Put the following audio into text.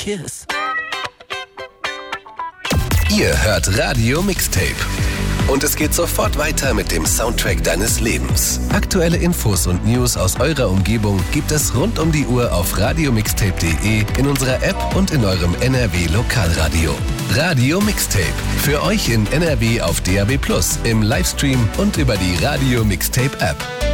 kiss. Ihr hört Radio Mixtape. Und es geht sofort weiter mit dem Soundtrack deines Lebens. Aktuelle Infos und News aus eurer Umgebung gibt es rund um die Uhr auf radiomixtape.de, in unserer App und in eurem NRW Lokalradio. Radio Mixtape. Für euch in NRW auf DAB+, im Livestream und über die Radio Mixtape App.